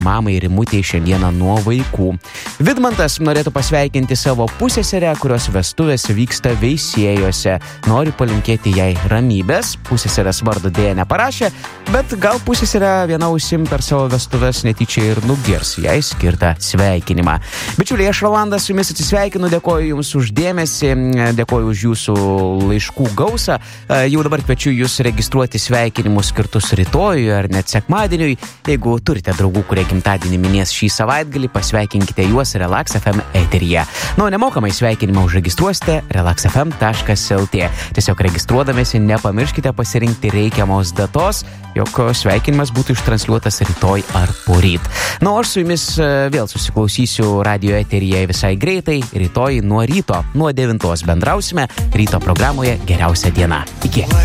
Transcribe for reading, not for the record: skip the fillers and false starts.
mamai Rimutei šiandieną nuo vaikų. Vidmantas norėtų pasveikinti savo pusseserę, kurios vestuvės vyksta Veisiejuose. Noriu palinkėti jai ramybės. Pusseserės vardo dėja neparašė, bet gal pusseserė viena ausim per savo vestuvės netyčia ir nugirs jai skirtą sveikinimą. Bičiuliai, aš Rolandas su jumis atsisveikinu, dėkoju jums už dėmesį, dėkoju už jūsų laiškų gausą. Jau dabar kviečiu jūs registruoti sveikinimus skirtus rytojui ar net sekmadieniui. Jeigu turite draugų, kurie gimtadienį minės šį savaitgalį, pasveikinkite juos Relax FM eteryje. Nemokamai sveikinimą užregistruosite relaxfm.lt. Tiesiog registruodamėsi nepamirškite pasirinkti reikiamos datos, jog sveikinimas būtų ištransliuotas rytoj ar poryt. Aš su jumis vėl susiklausysiu radio eteryje visai greitai. Rytoj nuo ryto, nuo 9 bendrausime. Ryto programoje Geriausia diena. Iki.